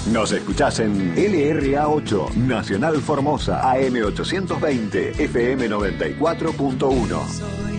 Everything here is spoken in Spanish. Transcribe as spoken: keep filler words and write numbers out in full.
Nos escuchás en L R A ocho, Nacional Formosa, A M ochocientos veinte, F M noventa y cuatro punto uno.